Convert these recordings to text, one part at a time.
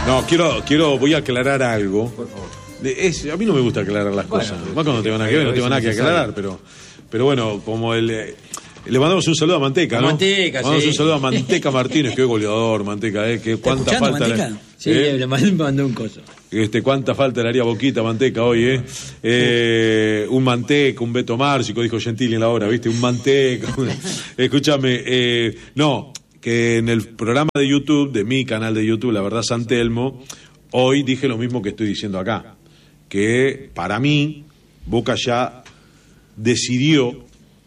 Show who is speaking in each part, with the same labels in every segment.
Speaker 1: No, voy a aclarar algo. Por favor. A mí no me gusta aclarar las cosas. Más cuando no tengo nada que ver, no tengo nada que aclarar, pero bueno, como le mandamos un saludo a Manteca, ¿no?
Speaker 2: Manteca, sí.
Speaker 1: Mandamos un saludo a Manteca Martínez, que es goleador, Manteca, que cuánta falta.
Speaker 2: Manteca? Sí, le mandó un coso.
Speaker 1: Cuánta falta le haría Boquita Manteca hoy, un Manteca, un Beto Márcico, dijo Gentili en la hora, ¿viste? Un Manteca. Escúchame, no, que en el programa de YouTube, de mi canal de YouTube, La Verdad San Telmo, hoy dije lo mismo que estoy diciendo acá, que para mí Boca ya decidió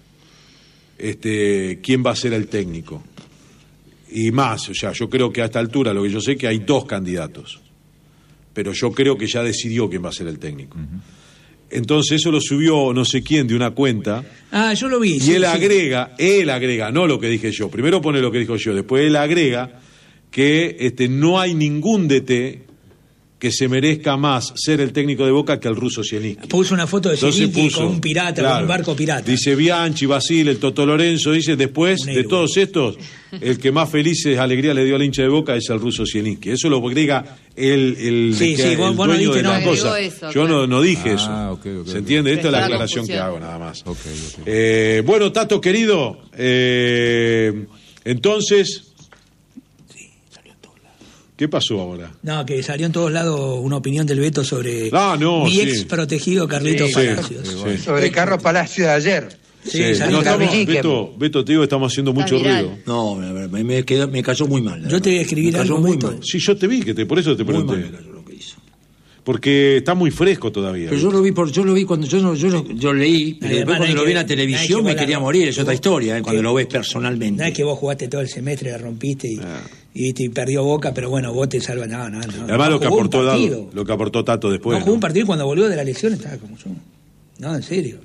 Speaker 1: quién va a ser el técnico. Y más, o sea, yo creo que a esta altura, lo que yo sé que hay 2 candidatos, pero yo creo que ya decidió quién va a ser el técnico. Entonces eso lo subió no sé quién de una cuenta.
Speaker 2: Ah, yo lo vi.
Speaker 1: Y él agrega, no lo que dije yo. Primero pone lo que dijo yo, después él agrega que no hay ningún DT que se merezca más ser el técnico de Boca que el ruso Zielinski.
Speaker 2: Puso una foto de Zielinski con un pirata, claro, con un barco pirata.
Speaker 1: Dice Bianchi, Basile, el Toto Lorenzo, dice después de todos estos, el que más felices alegría le dio al hincha de Boca es el ruso Zielinski. Eso lo agrega el dueño de la cosa.
Speaker 3: Eso,
Speaker 1: yo
Speaker 3: claro.
Speaker 1: no dije eso.
Speaker 4: Okay.
Speaker 1: ¿Se entiende? Esta es la aclaración que hago, nada más. Bueno, Tato, querido, entonces... ¿Qué pasó ahora?
Speaker 2: No, que salió en todos lados una opinión del Beto sobre mi ex protegido Carlitos Palacios.
Speaker 5: Sobre Carlos Palacios de ayer.
Speaker 1: Beto, te digo, estamos haciendo mucho ruido.
Speaker 2: No, me cayó muy mal. Yo te voy a escribir algo
Speaker 1: muy mal. Sí, yo te vi, por eso te pregunté.
Speaker 2: Muy mal me cayó lo que hizo.
Speaker 1: Porque está muy fresco todavía.
Speaker 2: Pero yo lo vi cuando yo leí, pero después cuando lo vi en la televisión me quería morir, es otra historia, cuando lo ves personalmente. No es que vos jugaste todo el semestre, la rompiste y te perdió Boca, pero bueno, vos te salvas. No.
Speaker 1: Además lo que aportó Tato después.
Speaker 2: No jugó un partido cuando volvió de la lesión, estaba como yo. No, en serio.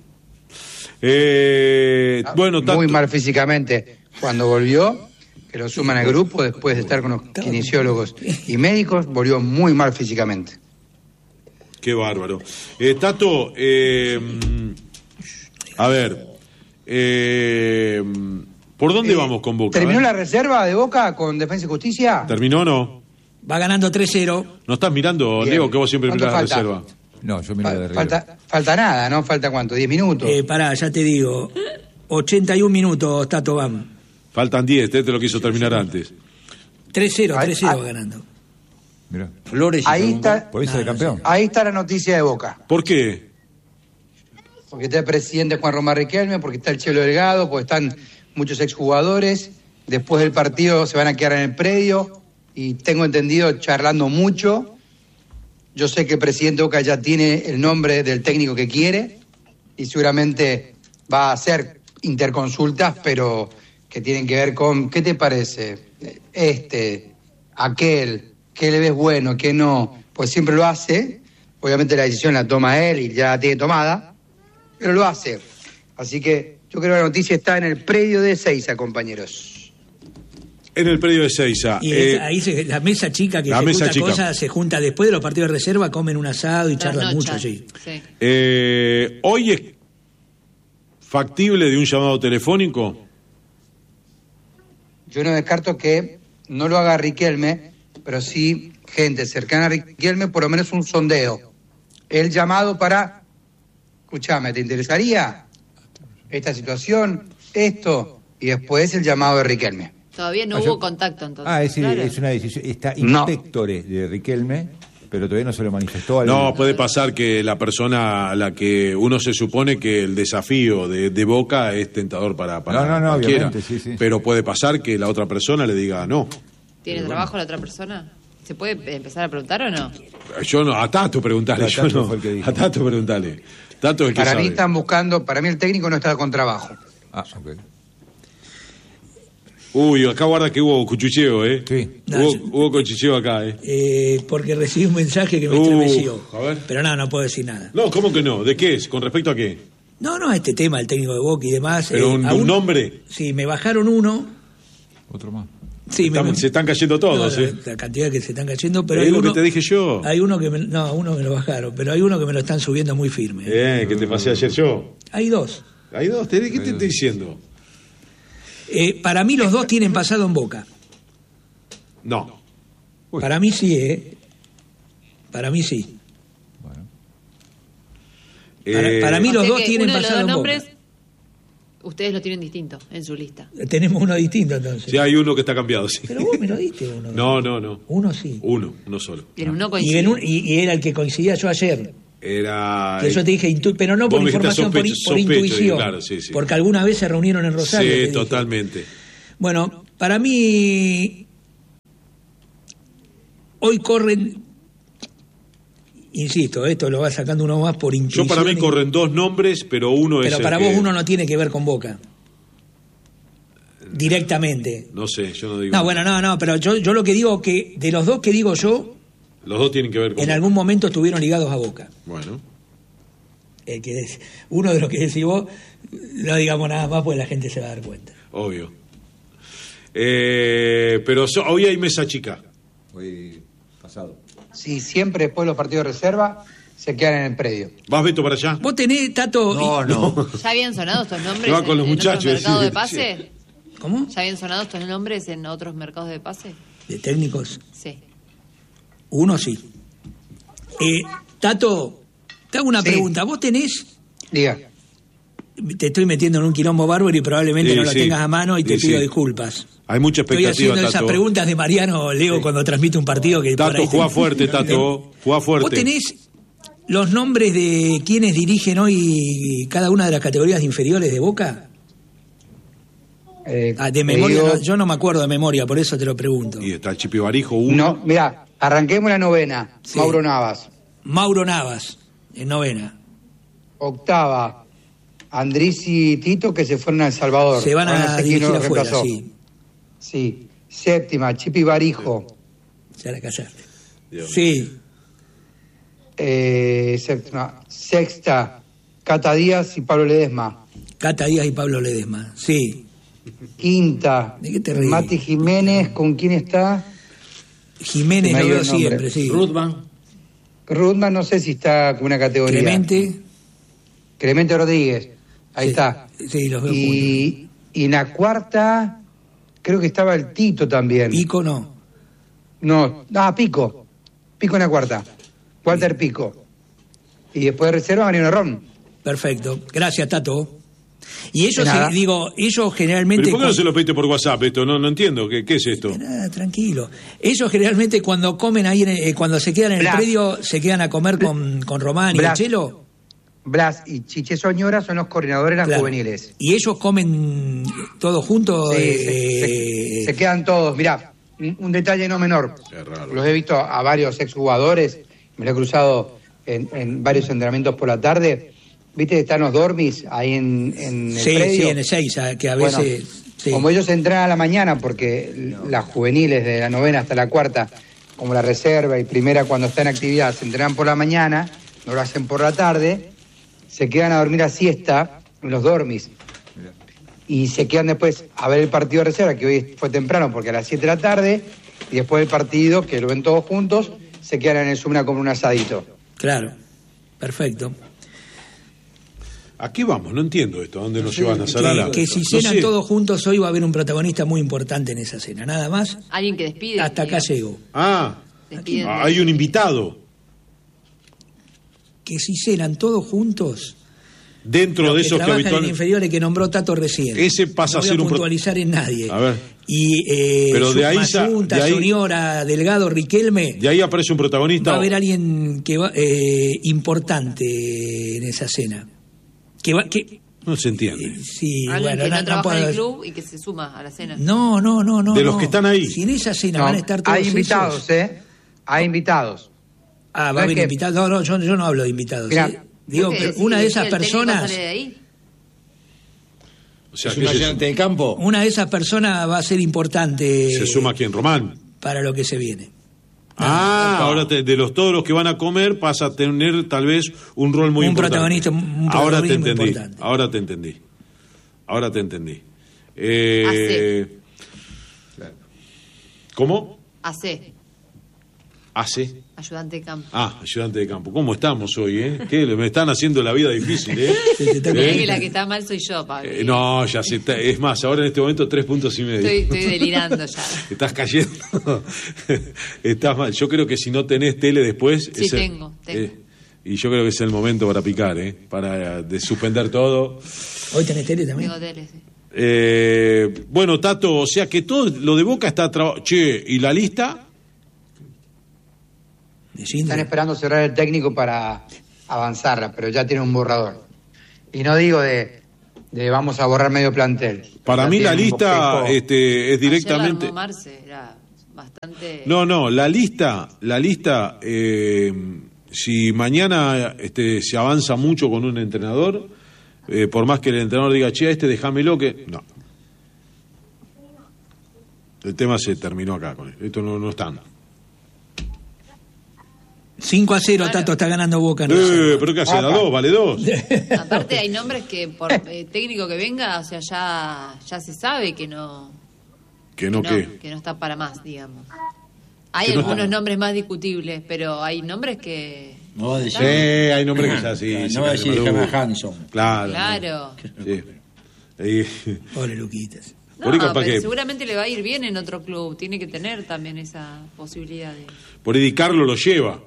Speaker 1: Bueno, Tato.
Speaker 5: Muy mal físicamente cuando volvió, que lo suman al grupo después de estar con los kinesiólogos y médicos, volvió muy mal físicamente.
Speaker 1: Qué bárbaro. Tato, a ver, ¿por dónde vamos con Boca?
Speaker 5: ¿Terminó la reserva de Boca con Defensa y Justicia?
Speaker 1: ¿Terminó o no?
Speaker 2: Va ganando 3-0.
Speaker 1: ¿No estás mirando, bien, Diego, que vos siempre mirás la reserva?
Speaker 4: No, yo miro de arriba.
Speaker 5: Falta nada, ¿no? ¿Falta cuánto? ¿10 minutos?
Speaker 2: Pará, ya te digo. 81 minutos, Tato, vamos.
Speaker 1: Faltan 10, te lo quiso terminar antes.
Speaker 2: 3-0 va ganando.
Speaker 4: Mirá.
Speaker 5: Flores ahí está,
Speaker 4: por eso de campeón.
Speaker 5: Ahí está la noticia de Boca.
Speaker 1: ¿Por qué?
Speaker 5: Porque está el presidente Juan Román Riquelme, porque está el Chelo Delgado, porque están muchos exjugadores. Después del partido se van a quedar en el predio y tengo entendido charlando mucho. Yo sé que el presidente Boca ya tiene el nombre del técnico que quiere y seguramente va a hacer interconsultas, pero que tienen que ver con ¿qué te parece? Aquel, ¿qué le ves bueno, qué no? Pues siempre lo hace. Obviamente la decisión la toma él y ya la tiene tomada, pero lo hace. Así que yo creo que la noticia está en el predio de Ezeiza, compañeros.
Speaker 1: En el predio de Ezeiza.
Speaker 2: Y ahí la mesa chica que ejecuta cosas se junta después de los partidos de reserva, comen un asado y charlan mucho allí. Sí.
Speaker 1: ¿Hoy es factible de un llamado telefónico?
Speaker 5: Yo no descarto que no lo haga Riquelme, pero sí gente cercana a Riquelme, por lo menos un sondeo. El llamado para, escuchame, ¿te interesaría esta situación, esto? Y después el llamado de Riquelme.
Speaker 3: Todavía no hubo contacto, entonces.
Speaker 4: Es decir, claro. Es una decisión, está inspectores de Riquelme, pero todavía no se lo manifestó.
Speaker 1: No, puede pasar que la persona a la que uno se supone que el desafío de Boca es tentador para cualquiera.
Speaker 4: Obviamente, sí.
Speaker 1: Pero puede pasar que la otra persona le diga no.
Speaker 3: ¿Tiene trabajo la otra persona? ¿Se puede empezar a preguntar o no?
Speaker 1: Yo no, a Tato preguntale, yo no. A Tato preguntale. Tato es el que
Speaker 5: para
Speaker 1: sabe.
Speaker 5: mí están buscando, para mí el técnico no está con trabajo.
Speaker 4: Ok.
Speaker 1: Uy, acá guarda que hubo cuchicheo,
Speaker 4: Sí.
Speaker 1: Hubo cuchicheo acá,
Speaker 2: porque recibí un mensaje que me estremeció. A ver. Pero no puedo decir nada.
Speaker 1: No, ¿cómo que no? ¿De qué es? ¿Con respecto a qué?
Speaker 2: No, este tema, el técnico de Boca y demás.
Speaker 1: ¿Pero un nombre?
Speaker 2: Sí, me bajaron uno.
Speaker 4: Otro más.
Speaker 2: Sí,
Speaker 1: se están cayendo todos,
Speaker 2: la cantidad que se están cayendo, pero
Speaker 1: es lo que te dije yo.
Speaker 2: Hay uno que uno me lo bajaron, pero hay uno que me lo están subiendo muy firme.
Speaker 1: Que te pasé ayer yo.
Speaker 2: Hay dos.
Speaker 1: ¿Hay dos? ¿Qué te estoy diciendo?
Speaker 2: Para mí los dos tienen pasado en Boca.
Speaker 1: No.
Speaker 2: Para mí sí, Para mí sí.
Speaker 4: Bueno.
Speaker 2: Para mí los dos tienen
Speaker 3: uno de
Speaker 2: pasado
Speaker 3: los
Speaker 2: en
Speaker 3: nombres,
Speaker 2: Boca.
Speaker 3: ustedes lo tienen distinto en su lista.
Speaker 2: Tenemos uno distinto entonces.
Speaker 1: Sí, hay uno que está cambiado, sí.
Speaker 2: Pero vos me lo diste uno.
Speaker 1: No.
Speaker 2: Uno sí.
Speaker 1: Uno solo.
Speaker 3: Y en uno coincide.
Speaker 2: Y era el que coincidía yo ayer.
Speaker 1: Era...
Speaker 2: Que yo te dije, pero no por
Speaker 1: Vos me dijiste
Speaker 2: información, por intuición.
Speaker 1: claro, sí.
Speaker 2: Porque alguna vez se reunieron en Rosario.
Speaker 1: Sí, totalmente.
Speaker 2: Bueno, para mí, hoy corren, insisto, esto lo va sacando uno más por intuición.
Speaker 1: Yo para mí corren dos nombres, pero uno es
Speaker 2: Pero
Speaker 1: el
Speaker 2: para
Speaker 1: que...
Speaker 2: vos uno no tiene que ver con Boca. Directamente.
Speaker 1: No sé, yo no digo...
Speaker 2: No, bueno, no, pero yo lo que digo que de los dos que digo yo,
Speaker 1: Los dos tienen que ver con
Speaker 2: en
Speaker 1: Boca.
Speaker 2: algún momento estuvieron ligados a Boca.
Speaker 1: Bueno.
Speaker 2: Uno de los que decís vos, no digamos nada más, pues la gente se va a dar cuenta.
Speaker 1: Obvio. Pero hoy hay mesa chica.
Speaker 4: Hoy pasado.
Speaker 5: Sí, siempre después de los partidos de reserva se quedan en el predio.
Speaker 1: ¿Vas, Beto, para allá?
Speaker 2: Vos tenés, Tato...
Speaker 4: No.
Speaker 3: ¿Ya habían sonado estos nombres
Speaker 1: Se va con los
Speaker 3: en
Speaker 1: muchachos,
Speaker 3: otros mercados
Speaker 1: sí,
Speaker 3: de pase?
Speaker 2: ¿Cómo?
Speaker 3: ¿Ya habían sonado estos nombres en otros mercados de pase?
Speaker 2: De técnicos.
Speaker 3: Sí.
Speaker 2: Uno sí. Tato, te hago una pregunta. ¿Vos tenés...
Speaker 5: Diga.
Speaker 2: Te estoy metiendo en un quilombo bárbaro y probablemente
Speaker 1: Sí,
Speaker 2: no lo
Speaker 1: sí.
Speaker 2: tengas a mano y te
Speaker 1: Sí,
Speaker 2: pido
Speaker 1: sí.
Speaker 2: disculpas.
Speaker 1: Hay mucha
Speaker 2: Estoy
Speaker 1: expectativa,
Speaker 2: haciendo esas
Speaker 1: Tato.
Speaker 2: preguntas de Mariano Leo cuando transmite un partido que... por
Speaker 1: Tato,
Speaker 2: ahí
Speaker 1: jugá fuerte, Tato. Jugá fuerte.
Speaker 2: ¿Vos tenés los nombres de quienes dirigen hoy cada una de las categorías inferiores de Boca? De memoria,
Speaker 5: digo-
Speaker 2: no, yo no me acuerdo de memoria, por eso te lo pregunto.
Speaker 1: Y está el Chipi Barijo, uno.
Speaker 5: No, mira, arranquemos la novena.
Speaker 2: Sí.
Speaker 5: Mauro Navas.
Speaker 2: Mauro Navas, en novena.
Speaker 5: Octava, Andrés y Tito, que se fueron a El Salvador.
Speaker 2: Se van
Speaker 5: Ahora no
Speaker 2: a
Speaker 5: sé quién
Speaker 2: dirigir
Speaker 5: los
Speaker 2: afuera,
Speaker 5: reemplazó.
Speaker 2: sí.
Speaker 5: Sí. Séptima, Chipi Barijo.
Speaker 2: Ya la callaste.
Speaker 1: Dios.
Speaker 2: Sí,
Speaker 5: Séptima. Sexta, Cata Díaz y Pablo Ledesma.
Speaker 2: Cata Díaz y Pablo Ledesma, sí.
Speaker 5: Quinta,
Speaker 2: ¿De qué te reís?
Speaker 5: Mati Jiménez, ¿con quién está?
Speaker 2: Jiménez
Speaker 5: Me ha
Speaker 2: lo
Speaker 5: ido
Speaker 2: veo
Speaker 5: el nombre.
Speaker 2: siempre, sí.
Speaker 5: Rudman no sé si está con una categoría. Clemente Rodríguez, ahí
Speaker 2: Sí,
Speaker 5: está.
Speaker 2: sí, los veo
Speaker 5: Y en la cuarta, creo que estaba el Tito también.
Speaker 2: Pico no.
Speaker 5: No, Pico. Pico en la cuarta. Walter Pico. Y después de reserva, Mariano Ron.
Speaker 2: Perfecto. Gracias, Tato. Y ellos,
Speaker 5: De nada.
Speaker 2: ellos generalmente...
Speaker 1: ¿Pero por qué no se lo pediste por WhatsApp esto? No entiendo. ¿Qué es esto?
Speaker 2: Nada, tranquilo. Ellos generalmente cuando comen ahí, cuando se quedan en el
Speaker 5: Blas.
Speaker 2: predio, se quedan a comer con Román y el
Speaker 5: Blas.
Speaker 2: Chelo.
Speaker 5: Blas y Chiche Soñora son los coordinadores de las
Speaker 2: Claro.
Speaker 5: juveniles.
Speaker 2: Y ellos comen todos juntos.
Speaker 5: Sí, se quedan todos. Mirá, un detalle no menor.
Speaker 1: Qué raro.
Speaker 5: Los he visto a varios exjugadores, me lo he cruzado en varios entrenamientos por la tarde. ¿Viste que están los dormis ahí en el
Speaker 2: Sí,
Speaker 5: predio?
Speaker 2: sí, en el 6, que a
Speaker 5: Bueno,
Speaker 2: veces... sí.
Speaker 5: como ellos entrenan a la mañana, porque las juveniles de la novena hasta la cuarta, como la reserva y primera cuando está en actividad, se entrenan por la mañana, no lo hacen por la tarde, se quedan a dormir a siesta en los dormis. Y se quedan después a ver el partido de reserva, que hoy fue temprano porque a las 7 de la tarde, y después del partido, que lo ven todos juntos, se quedan en el Sumna con un asadito.
Speaker 2: Claro, perfecto.
Speaker 1: ¿A qué vamos? No entiendo esto. ¿A dónde nos llevan a Sarala?
Speaker 2: Que si cenan todos juntos hoy va a haber un protagonista muy importante en esa cena. Nada más,
Speaker 3: Alguien que despide.
Speaker 2: hasta acá
Speaker 3: digamos.
Speaker 2: llego.
Speaker 3: Despiden de-
Speaker 1: Hay un invitado
Speaker 2: Que si cenan todos juntos...
Speaker 1: dentro
Speaker 2: los
Speaker 1: de
Speaker 2: que
Speaker 1: esos que
Speaker 2: trabajan en
Speaker 1: habitualmente...
Speaker 2: inferiores que nombró Tato recién.
Speaker 1: Ese pasa
Speaker 2: no
Speaker 1: a ser
Speaker 2: voy
Speaker 1: un
Speaker 2: puntualizar en nadie.
Speaker 1: A ver.
Speaker 2: Y
Speaker 1: Pero de ahí
Speaker 2: Mazunta,
Speaker 1: de ahí-
Speaker 2: Soñora, Delgado, Riquelme,
Speaker 1: De ahí aparece un protagonista.
Speaker 2: va a haber alguien que va, importante en esa cena. Que
Speaker 1: No se entiende.
Speaker 2: sí,
Speaker 3: Alguien
Speaker 2: bueno,
Speaker 3: que no trabaja en
Speaker 2: puedo-
Speaker 3: el club y que se suma a la cena.
Speaker 2: No.
Speaker 1: De los que están ahí.
Speaker 2: Si en esa cena
Speaker 5: No,
Speaker 2: van a estar todos
Speaker 5: hay invitados,
Speaker 2: esos-
Speaker 5: Hay invitados.
Speaker 2: Ah, va a
Speaker 5: No
Speaker 2: haber
Speaker 5: es que-
Speaker 2: invitados. No, yo no hablo de invitados.
Speaker 5: Mirá,
Speaker 2: ¿eh? Digo,
Speaker 3: Creo que
Speaker 2: pero una
Speaker 3: sí,
Speaker 2: de
Speaker 3: sí,
Speaker 2: esas
Speaker 3: el técnico
Speaker 2: personas...
Speaker 3: sale de ahí.
Speaker 1: O sea,
Speaker 4: ¿Es
Speaker 1: que
Speaker 4: un ayudante de campo?
Speaker 2: Una de esas personas va a ser importante
Speaker 1: se suma aquí en Román.
Speaker 2: para lo que se viene.
Speaker 1: Ahora todos los que van a comer pasa a tener tal vez un rol muy
Speaker 2: Un
Speaker 1: importante.
Speaker 2: protagonista, un
Speaker 1: Ahora te
Speaker 2: protagonismo
Speaker 1: entendí.
Speaker 2: importante.
Speaker 1: Ahora te entendí.
Speaker 3: Hace.
Speaker 1: ¿Cómo?
Speaker 3: AC.
Speaker 1: ¿Hace?
Speaker 3: Ayudante de campo.
Speaker 1: Ayudante de campo. ¿Cómo estamos hoy, ¿Qué? Me están haciendo la vida difícil,
Speaker 3: Que la que está mal soy yo, Pablo.
Speaker 1: No, ya sé. Es más, ahora en este momento 3,5 puntos.
Speaker 3: Estoy delirando ya.
Speaker 1: Estás cayendo. Estás mal. Yo creo que si no tenés tele después...
Speaker 3: Sí, tengo.
Speaker 1: Y yo creo que es el momento para picar, para suspender todo.
Speaker 2: ¿Hoy tenés tele también?
Speaker 3: Tengo tele, sí.
Speaker 1: Bueno, Tato, o sea que todo lo de Boca está... Che, ¿y la lista?
Speaker 5: Están esperando cerrar el técnico para avanzarla, pero ya tiene un borrador. Y no digo de vamos a borrar medio plantel.
Speaker 1: Para mí la lista es directamente...
Speaker 3: Ayer la armó Marce, era bastante...
Speaker 1: No, la lista, si mañana se avanza mucho con un entrenador, por más que el entrenador diga, che, déjamelo que... No. El tema se terminó acá con él. Esto no están.
Speaker 2: 5-0, claro. Tato está ganando Boca.
Speaker 1: Pero ¿qué hace? ¿Da 2? ¿Vale 2?
Speaker 3: Aparte hay nombres que por técnico que venga, o sea, ya se sabe que no está para más, digamos. Hay algunos nombres más discutibles, pero hay nombres que...
Speaker 1: No va a decir. Hay nombres que ya sí.
Speaker 2: No va a decir déjame a Hanson.
Speaker 3: Claro.
Speaker 1: Sí.
Speaker 2: Pobre Luquitas.
Speaker 3: No, pero seguramente le va a ir bien en otro club. Tiene que tener también esa posibilidad de...
Speaker 1: Por ahí Di Carlo lo lleva.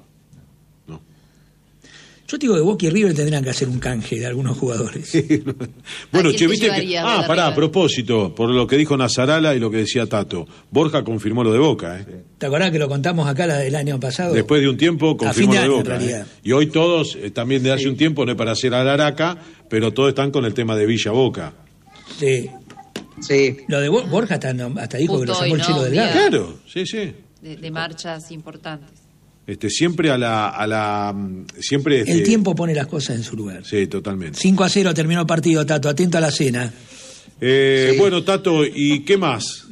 Speaker 2: Yo te digo que Boca y River tendrían que hacer un canje de algunos jugadores.
Speaker 1: Bueno, che, viste que... a propósito, por lo que dijo Nazarala y lo que decía Tato, Borja confirmó lo de Boca,
Speaker 2: ¿Te acordás que lo contamos acá el año pasado?
Speaker 1: Después de un tiempo confirmó lo de Boca.
Speaker 2: En realidad.
Speaker 1: Y hoy todos, también de hace un tiempo, no es para hacer alaraca, pero todos están con el tema de Villa Boca.
Speaker 2: Sí. Lo de Borja hasta dijo que lo sacó el Chelo Delgado.
Speaker 1: Claro, sí.
Speaker 3: De marchas importantes.
Speaker 1: Siempre siempre
Speaker 2: el tiempo pone las cosas en su lugar.
Speaker 1: Sí, totalmente.
Speaker 2: 5-0 terminó el partido, Tato, atento a la cena.
Speaker 1: Sí. Bueno, Tato, ¿y qué más?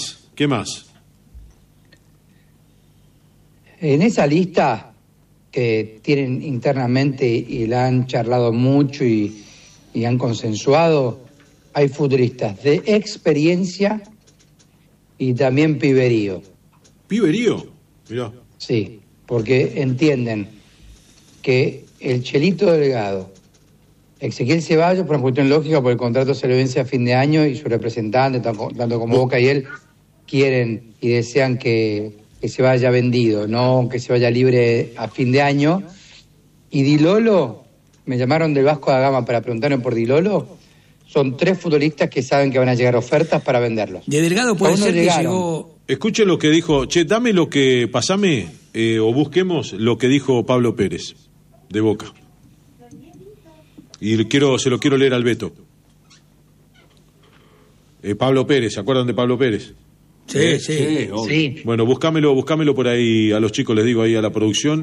Speaker 5: En esa lista que tienen internamente y la han charlado mucho y han consensuado, hay futbolistas de experiencia y también piberío.
Speaker 1: ¿Piberío? Mirá.
Speaker 5: Sí. Porque entienden que el Chelito Delgado, Ezequiel Ceballos, por una cuestión lógica, por el contrato se le vence a fin de año y su representante, tanto como Boca y él, quieren y desean que se vaya vendido, no que se vaya libre a fin de año. Y Di Lolo, me llamaron del Vasco da Gama para preguntarme por Di Lolo, son 3 futbolistas que saben que van a llegar ofertas para venderlos.
Speaker 2: De Delgado puede ser que llegó...
Speaker 1: Escuche lo que dijo, pasame o busquemos lo que dijo Pablo Pérez, de Boca. Y se lo quiero leer al Beto. Pablo Pérez, ¿se acuerdan de Pablo Pérez?
Speaker 2: Sí.
Speaker 1: Bueno, buscámelo por ahí, a los chicos les digo ahí a la producción,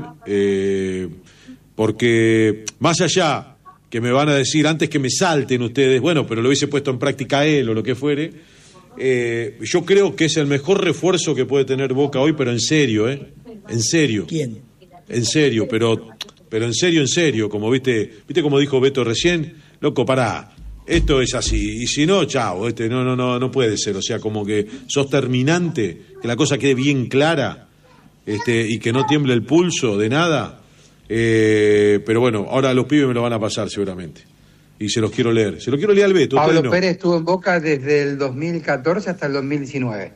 Speaker 1: porque más allá que me van a decir antes que me salten ustedes, bueno, pero lo hubiese puesto en práctica él o lo que fuere, yo creo que es el mejor refuerzo que puede tener Boca hoy, pero en serio, en serio.
Speaker 2: ¿Quién?
Speaker 1: En serio, pero en serio, como viste como dijo Beto recién, loco, pará, esto es así, y si no, chao, no puede ser, o sea, como que sos terminante, que la cosa quede bien clara, y que no tiemble el pulso de nada, pero bueno, ahora los pibes me lo van a pasar seguramente. Y se los quiero leer al Beto.
Speaker 5: Pablo Pérez estuvo en Boca desde el 2014 hasta el 2019.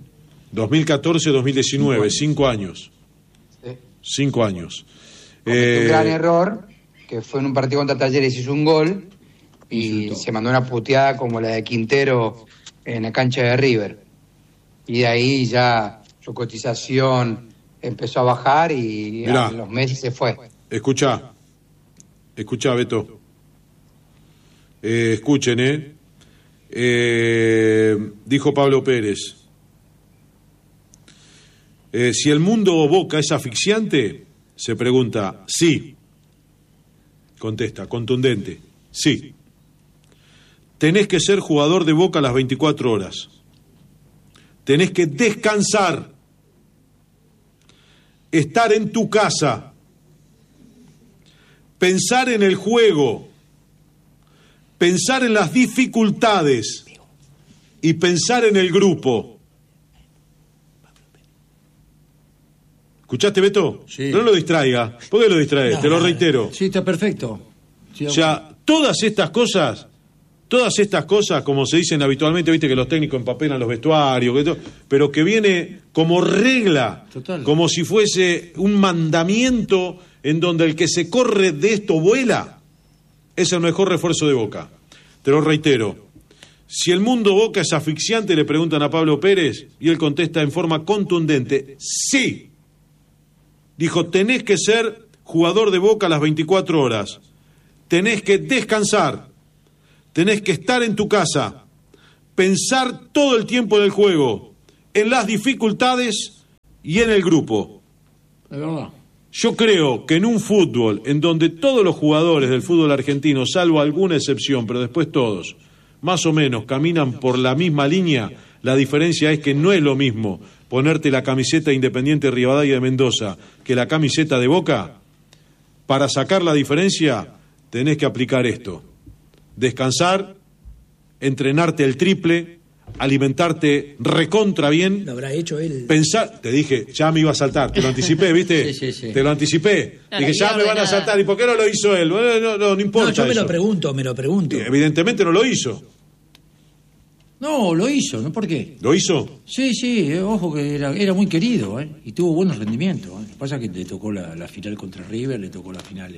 Speaker 1: 2014-2019, 5 años.
Speaker 5: Sí.
Speaker 1: 5 años.
Speaker 5: Un gran error, que fue en un partido contra Talleres, hizo un gol y se mandó una puteada como la de Quintero en la cancha de River. Y de ahí ya su cotización empezó a bajar y a los meses se fue.
Speaker 1: Escuchá, Beto. Escuchen, dijo Pablo Pérez, si el mundo Boca es asfixiante, se pregunta, sí, contesta, contundente, sí. Tenés que ser jugador de Boca las 24 horas, tenés que descansar, estar en tu casa, pensar en el juego, pensar en las dificultades y pensar en el grupo. ¿Escuchaste, Beto?
Speaker 2: Sí.
Speaker 1: No lo distraiga. ¿Por qué lo distraes?
Speaker 2: No,
Speaker 1: te lo reitero.
Speaker 2: Sí, está perfecto. Sí,
Speaker 1: o sea, todas estas cosas, como se dicen habitualmente, viste que los técnicos empapelan los vestuarios, pero que viene como regla,
Speaker 2: total,
Speaker 1: como si fuese un mandamiento en donde el que se corre de esto vuela, es el mejor refuerzo de Boca. Te lo reitero. Si el mundo Boca es asfixiante, le preguntan a Pablo Pérez, y él contesta en forma contundente, sí. Dijo, tenés que ser jugador de Boca las 24 horas. Tenés que descansar. Tenés que estar en tu casa. Pensar todo el tiempo en el juego, en las dificultades y en el grupo.
Speaker 2: Es verdad.
Speaker 1: Yo creo que en un fútbol en donde todos los jugadores del fútbol argentino, salvo alguna excepción, pero después todos, más o menos caminan por la misma línea, la diferencia es que no es lo mismo ponerte la camiseta de Independiente Rivadavia de Mendoza que la camiseta de Boca. Para sacar la diferencia tenés que aplicar esto: descansar, entrenarte el triple, alimentarte recontra bien.
Speaker 2: Lo habrá hecho él.
Speaker 1: Pensar, te dije, ya me iba a saltar, te lo anticipé, ¿viste?
Speaker 2: Sí.
Speaker 1: Te lo anticipé. No, dije, ya me van a saltar, ¿y por qué no lo hizo él? No importa.
Speaker 2: No, yo me
Speaker 1: eso.
Speaker 2: lo pregunto.
Speaker 1: Evidentemente no lo hizo.
Speaker 2: No, lo hizo, ¿no? ¿Por qué?
Speaker 1: ¿Lo hizo?
Speaker 2: Sí, ojo que era muy querido, y tuvo buenos rendimientos. Lo que pasa es que le tocó la final contra River, le tocó la final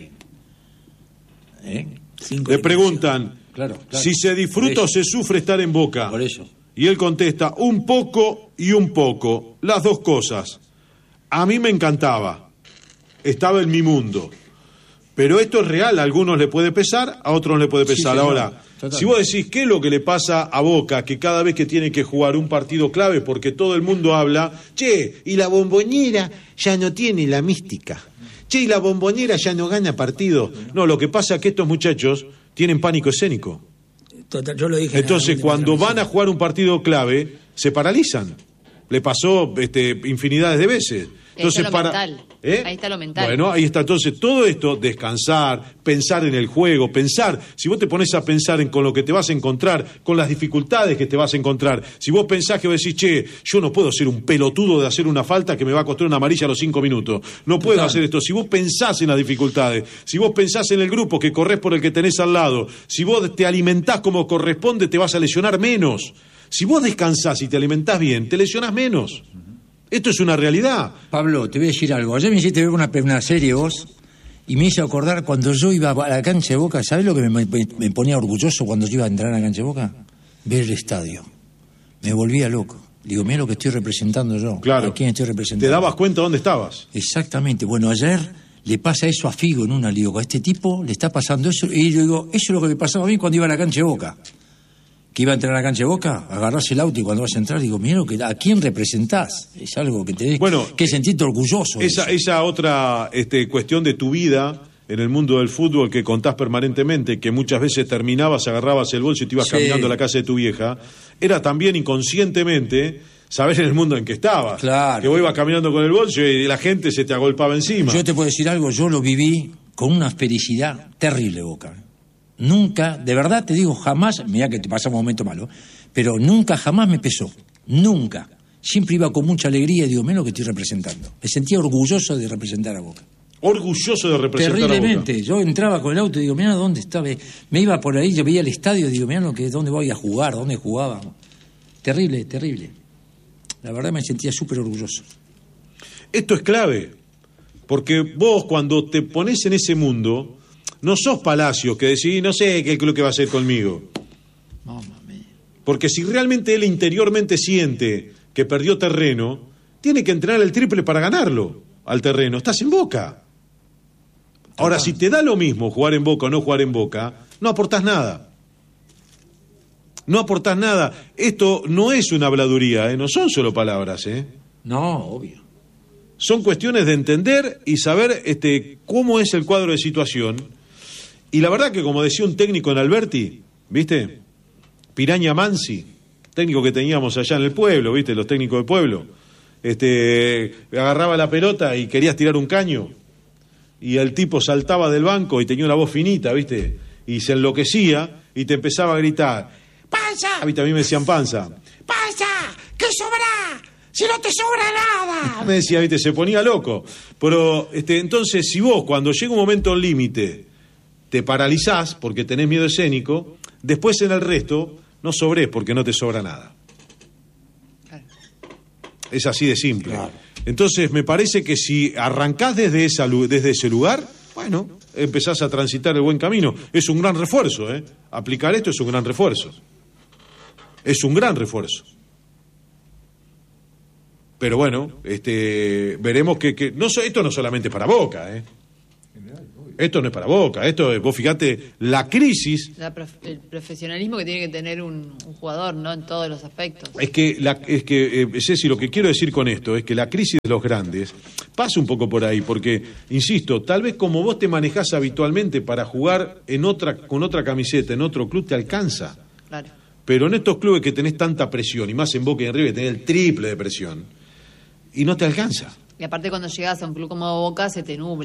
Speaker 1: Le preguntan,
Speaker 2: claro,
Speaker 1: si se disfruta o se sufre estar en Boca.
Speaker 2: Por eso.
Speaker 1: Y él contesta, un poco y un poco, las dos cosas. A mí me encantaba, estaba en mi mundo. Pero esto es real, a algunos le puede pesar, a otros no le puede pesar. Sí, ahora, si vos decís, ¿qué es lo que le pasa a Boca? Que cada vez que tiene que jugar un partido clave, porque todo el mundo habla, che, y la Bombonera ya no tiene la mística. Che, y la Bombonera ya no gana partido. No, lo que pasa es que estos muchachos tienen pánico escénico.
Speaker 2: Total, yo lo dije.
Speaker 1: Entonces, cuando van a jugar un partido clave, se paralizan. Le pasó infinidades de veces. Entonces,
Speaker 3: mental. Ahí está lo mental.
Speaker 1: Bueno, ahí está. Entonces, todo esto, descansar, pensar en el juego, pensar, si vos te pones a pensar con lo que te vas a encontrar, con las dificultades que te vas a encontrar, si vos pensás que vos decís, che, yo no puedo ser un pelotudo de hacer una falta que me va a costar una amarilla a los 5 minutos, no puedo hacer esto. Si vos pensás en las dificultades, si vos pensás en el grupo que corres por el que tenés al lado, si vos te alimentás como corresponde, te vas a lesionar menos. Si vos descansás y te alimentás bien, te lesionás menos. Esto es una realidad.
Speaker 2: Pablo, te voy a decir algo. Ayer me hiciste ver una serie vos y me hizo acordar cuando yo iba a la cancha de Boca. ¿Sabés lo que me ponía orgulloso cuando yo iba a entrar a la cancha de Boca? Ver el estadio. Me volvía loco. Digo, mira lo que estoy representando yo.
Speaker 1: Claro.
Speaker 2: ¿A quién estoy representando?
Speaker 1: ¿Te dabas cuenta dónde estabas?
Speaker 2: Exactamente. Bueno, ayer le pasa eso a Figo en una. Le digo, a este tipo le está pasando eso. Y yo digo, eso es lo que me pasaba a mí cuando iba a la cancha de Boca. Que iba a entrar a la cancha de Boca, agarrás el auto y cuando vas a entrar digo, mira, ¿a quién representás? Es algo que tenés que sentirte orgulloso.
Speaker 1: Esa otra cuestión de tu vida en el mundo del fútbol que contás permanentemente, que muchas veces terminabas, agarrabas el bolso y te ibas caminando a la casa de tu vieja, era también inconscientemente saber en el mundo en que estabas.
Speaker 2: Claro.
Speaker 1: Que vos ibas caminando con el bolso y la gente se te agolpaba encima.
Speaker 2: Yo te puedo decir algo, yo lo viví con una felicidad terrible, Boca. Nunca, de verdad te digo, jamás, mira que te pasa un momento malo, pero nunca, jamás me pesó, nunca. Siempre iba con mucha alegría y digo, mira lo que estoy representando. Me sentía orgulloso de representar a Boca.
Speaker 1: Orgulloso de representar
Speaker 2: terriblemente.
Speaker 1: a Boca.
Speaker 2: Yo entraba con el auto y digo, mira dónde estaba. Me iba por ahí, yo veía el estadio y digo, mira dónde voy a jugar, dónde jugábamos. Terrible, terrible. La verdad me sentía súper orgulloso.
Speaker 1: Esto es clave, porque vos cuando te pones en ese mundo, no sos Palacios que decís, no sé qué es lo que va a hacer conmigo. Porque si realmente él interiormente siente que perdió terreno, tiene que entrenar el triple para ganarlo al terreno. Estás en Boca. Ahora, si te da lo mismo jugar en Boca o no jugar en Boca, no aportás nada. No aportás nada. Esto no es una habladuría, no son solo palabras.
Speaker 2: No, obvio.
Speaker 1: Son cuestiones de entender y saber cómo es el cuadro de situación. Y la verdad que, como decía un técnico en Alberti, ¿viste? Piraña Mansi, técnico que teníamos allá en el pueblo, ¿viste? Los técnicos del pueblo. Agarraba la pelota y querías tirar un caño. Y el tipo saltaba del banco y tenía una voz finita, ¿viste? Y se enloquecía y te empezaba a gritar, ¡Panza! ¿Viste? A mí me decían Panza. ¡Panza! ¡Que sobra! ¡Si no te sobra nada! Me decía, viste, se ponía loco. Pero, entonces, si vos, cuando llega un momento límite, te paralizás porque tenés miedo escénico, después en el resto no sobrés porque no te sobra nada. Es así de simple. Claro. Entonces, me parece que si arrancás desde ese lugar, bueno, empezás a transitar el buen camino. Es un gran refuerzo, ¿eh? Aplicar esto es un gran refuerzo. Es un gran refuerzo. Pero bueno, veremos que no, esto no solamente para Boca, ¿eh? Esto no es para Boca, vos fíjate, la crisis...
Speaker 3: el profesionalismo que tiene que tener un jugador, ¿no? En todos los aspectos.
Speaker 1: Ceci, lo que quiero decir con esto es que la crisis de los grandes pasa un poco por ahí, porque, insisto, tal vez como vos te manejás habitualmente para jugar con otra camiseta, en otro club, te alcanza.
Speaker 3: Claro.
Speaker 1: Pero en estos clubes que tenés tanta presión, y más en Boca y en River, tenés el triple de presión, y no te alcanza.
Speaker 3: Y aparte cuando llegas a un club como Boca se te nubla.